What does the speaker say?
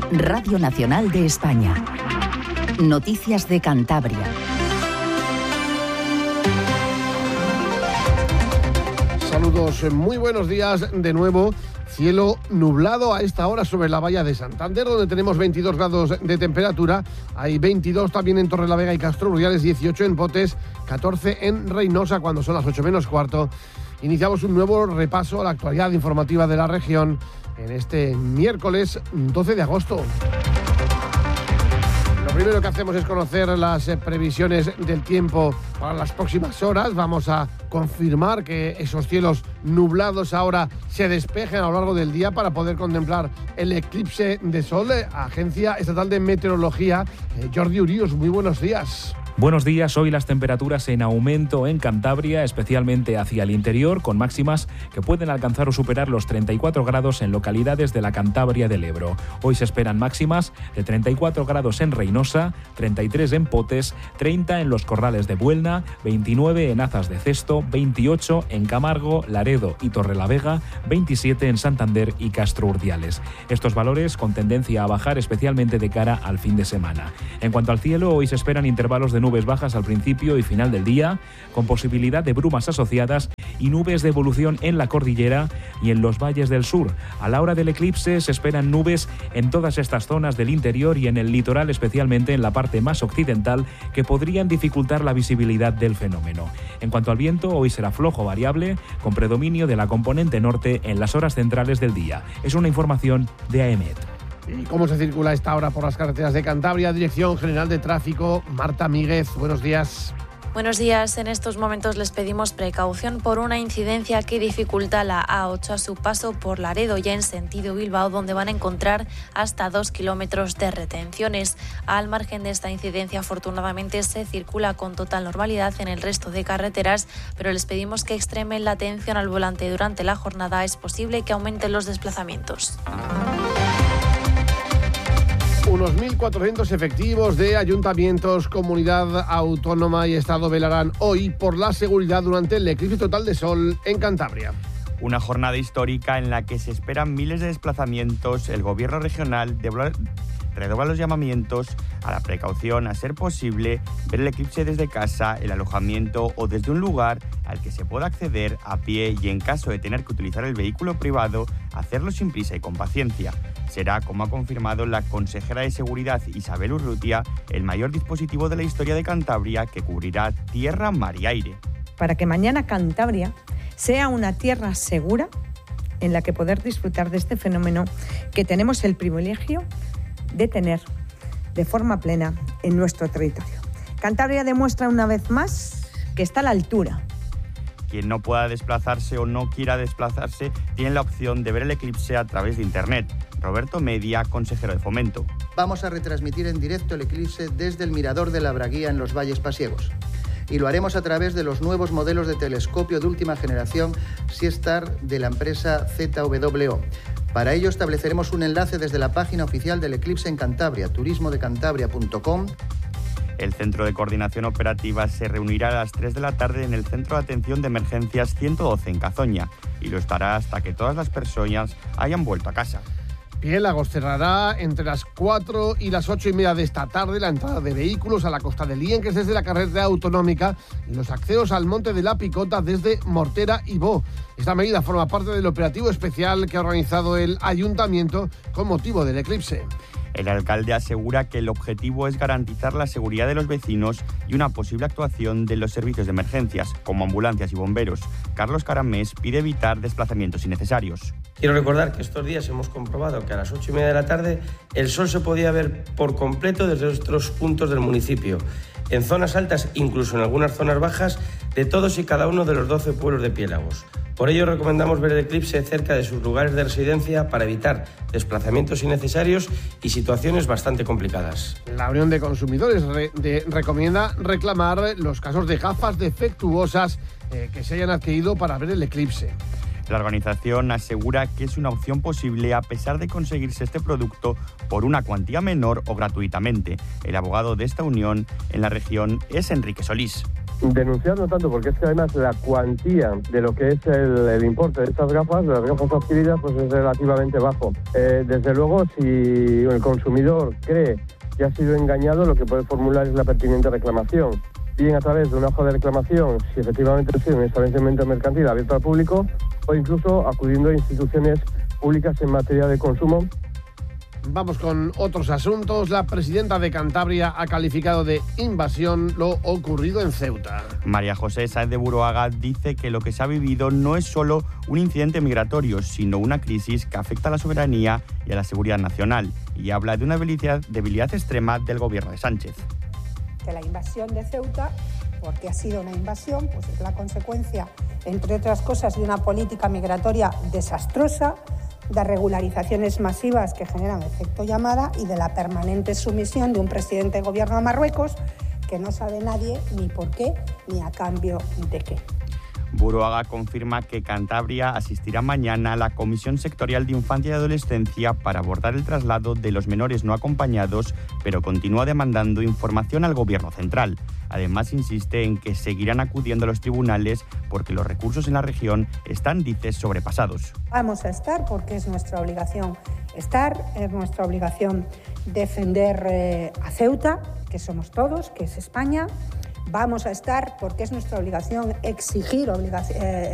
Radio Nacional de España. Noticias de Cantabria. Saludos, muy buenos días de nuevo. Cielo nublado a esta hora sobre la Bahía de Santander, donde tenemos 22 grados de temperatura. Hay 22 también en Torrelavega y Castrurdiales, 18 en Potes, 14 en Reynosa, cuando son las 8 menos cuarto. Iniciamos un nuevo repaso a la actualidad informativa de la región en este miércoles 12 de agosto. Lo primero que hacemos es conocer las previsiones del tiempo para las próximas horas. Vamos a confirmar que esos cielos nublados ahora se despejen a lo largo del día para poder contemplar el eclipse de sol. Agencia Estatal de Meteorología, Jordi Urios, muy buenos días. Buenos días, hoy las temperaturas en aumento en Cantabria, especialmente hacia el interior, con máximas que pueden alcanzar o superar los 34 grados en localidades de la Cantabria del Ebro. Hoy se esperan máximas de 34 grados en Reynosa, 33 en Potes, 30 en los Corrales de Buelna, 29 en Azas de Cesto, 28 en Camargo, Laredo y Torrelavega, 27 en Santander y Castrurdiales. Estos valores con tendencia a bajar, especialmente de cara al fin de semana. En cuanto al cielo, hoy se esperan intervalos de nubes bajas al principio y final del día, con posibilidad de brumas asociadas y nubes de evolución en la cordillera y en los valles del sur. A la hora del eclipse se esperan nubes en todas estas zonas del interior y en el litoral, especialmente en la parte más occidental, que podrían dificultar la visibilidad del fenómeno. En cuanto al viento, hoy será flojo variable, con predominio de la componente norte en las horas centrales del día. Es una información de AEMET. ¿Y cómo se circula a esta hora por las carreteras de Cantabria? Dirección General de Tráfico, Marta Míguez, buenos días. Buenos días. En estos momentos les pedimos precaución por una incidencia que dificulta la A8 a su paso por Laredo, ya en sentido Bilbao, donde van a encontrar hasta 2 kilómetros de retenciones. Al margen de esta incidencia, afortunadamente se circula con total normalidad en el resto de carreteras, pero les pedimos que extremen la atención al volante durante la jornada. Es posible que aumenten los desplazamientos. Unos 1.400 efectivos de ayuntamientos, comunidad autónoma y Estado velarán hoy por la seguridad durante el eclipse total de sol en Cantabria. Una jornada histórica en la que se esperan miles de desplazamientos. El gobierno regional redobla los llamamientos a la precaución, a ser posible ver el eclipse desde casa, el alojamiento o desde un lugar al que se pueda acceder a pie y, en caso de tener que utilizar el vehículo privado, hacerlo sin prisa y con paciencia. Será, como ha confirmado la consejera de Seguridad Isabel Urrutia, el mayor dispositivo de la historia de Cantabria que cubrirá tierra, mar y aire. Para que mañana Cantabria sea una tierra segura en la que poder disfrutar de este fenómeno que tenemos el privilegio de tener de forma plena en nuestro territorio. Cantabria demuestra una vez más que está a la altura. Quien no pueda desplazarse o no quiera desplazarse tiene la opción de ver el eclipse a través de Internet. Roberto Media, consejero de Fomento. Vamos a retransmitir en directo el eclipse desde el Mirador de la Braguía en los Valles Pasiegos. Y lo haremos a través de los nuevos modelos de telescopio de última generación SeaStar de la empresa ZWO. Para ello estableceremos un enlace desde la página oficial del eclipse en Cantabria, turismodecantabria.com. El Centro de Coordinación Operativa se reunirá a las 3 de la tarde en el Centro de Atención de Emergencias 112 en Cazoña y lo estará hasta que todas las personas hayan vuelto a casa. Piélagos cerrará entre las 4 y las 8 y media de esta tarde la entrada de vehículos a la costa de Lienques desde la carretera autonómica y los accesos al Monte de la Picota desde Mortera y Bó. Esta medida forma parte del operativo especial que ha organizado el ayuntamiento con motivo del eclipse. El alcalde asegura que el objetivo es garantizar la seguridad de los vecinos y una posible actuación de los servicios de emergencias, como ambulancias y bomberos. Carlos Caramés pide evitar desplazamientos innecesarios. Quiero recordar que estos días hemos comprobado que a las 8 y media de la tarde el sol se podía ver por completo desde otros puntos del municipio, en zonas altas, incluso en algunas zonas bajas, de todos y cada uno de los 12 pueblos de Piélagos. Por ello recomendamos ver el eclipse cerca de sus lugares de residencia para evitar desplazamientos innecesarios y situaciones bastante complicadas. La Unión de Consumidores recomienda reclamar los casos de gafas defectuosas que se hayan adquirido para ver el eclipse. La organización asegura que es una opción posible a pesar de conseguirse este producto por una cuantía menor o gratuitamente. El abogado de esta unión en la región es Enrique Solís. Denunciar no tanto, porque es que además la cuantía de lo que es el importe de estas gafas, de las gafas adquiridas, pues es relativamente bajo. Desde luego, si el consumidor cree que ha sido engañado, lo que puede formular es la pertinente reclamación, bien a través de una hoja de reclamación, si efectivamente ha sido un establecimiento mercantil abierto al público, o incluso acudiendo a instituciones públicas en materia de consumo. Vamos con otros asuntos. La presidenta de Cantabria ha calificado de invasión lo ocurrido en Ceuta. María José Sáenz de Buruaga dice que lo que se ha vivido no es solo un incidente migratorio, sino una crisis que afecta a la soberanía y a la seguridad nacional, y habla de una debilidad extrema del gobierno de Sánchez. Que la invasión de Ceuta, porque ha sido una invasión, pues es la consecuencia, entre otras cosas, de una política migratoria desastrosa, de regularizaciones masivas que generan efecto llamada y de la permanente sumisión de un presidente de gobierno a Marruecos que no sabe nadie ni por qué ni a cambio de qué. Buruaga confirma que Cantabria asistirá mañana a la Comisión Sectorial de Infancia y Adolescencia para abordar el traslado de los menores no acompañados, pero continúa demandando información al Gobierno central. Además, insiste en que seguirán acudiendo a los tribunales porque los recursos en la región están, dice, sobrepasados. Vamos a estar porque es nuestra obligación estar, es nuestra obligación defender a Ceuta, que somos todos, que es España. Vamos a estar porque es nuestra obligación exigir